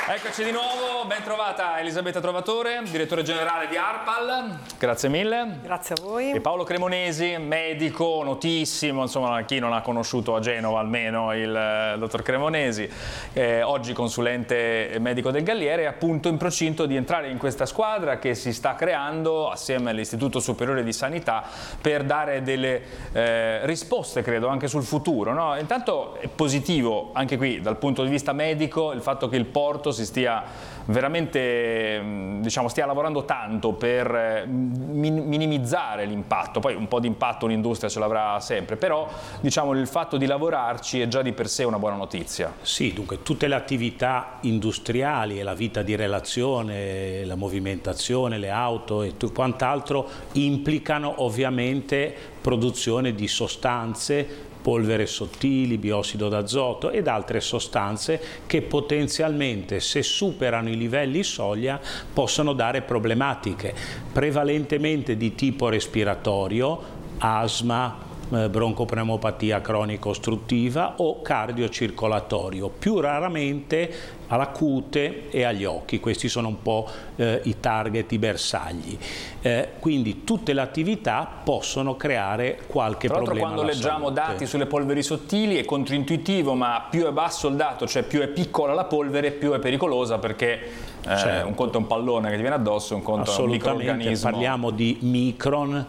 Eccoci di nuovo, ben trovata Elisabetta Trovatore, direttore generale di ARPAL, grazie mille. Grazie a voi. E Paolo Cremonesi, medico notissimo, insomma chi non ha conosciuto a Genova almeno il dottor Cremonesi, oggi consulente medico del Galliere, appunto in procinto di entrare in questa squadra che si sta creando assieme all'Istituto Superiore di Sanità per dare delle risposte, credo, anche sul futuro, no? Intanto è positivo anche qui dal punto di vista medico il fatto che il porto si stia veramente, diciamo, stia lavorando tanto per minimizzare l'impatto. Poi un po' di impatto l'industria ce l'avrà sempre, però diciamo il fatto di lavorarci è già di per sé una buona notizia. Sì, dunque tutte le attività industriali e la vita di relazione, la movimentazione, le auto e quant'altro implicano ovviamente produzione di sostanze, polvere sottili, biossido d'azoto ed altre sostanze che potenzialmente, se superano i livelli soglia, possono dare problematiche, prevalentemente di tipo respiratorio, asma, broncopneumopatia cronica ostruttiva o cardiocircolatorio, più raramente alla cute e agli occhi. Questi sono un po' i target, i bersagli. Quindi tutte le attività possono creare qualche problema. Quando leggiamo dati sulle polveri sottili è controintuitivo, ma più è basso il dato, cioè più è piccola la polvere, più è pericolosa, perché un conto è un pallone che ti viene addosso, un conto è un microorganismo. Parliamo di micron,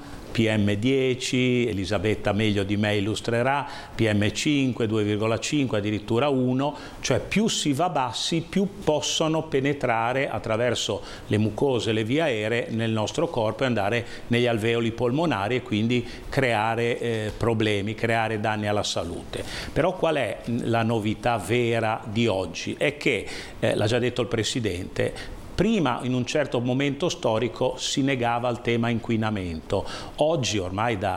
PM10, Elisabetta meglio di me illustrerà, PM5, 2,5, addirittura 1, cioè più si va bassi più possono penetrare attraverso le mucose e le vie aeree nel nostro corpo e andare negli alveoli polmonari e quindi creare problemi, creare danni alla salute. Però qual è la novità vera di oggi? È che, l'ha già detto il Presidente, prima, in un certo momento storico, si negava il tema inquinamento. Oggi, ormai da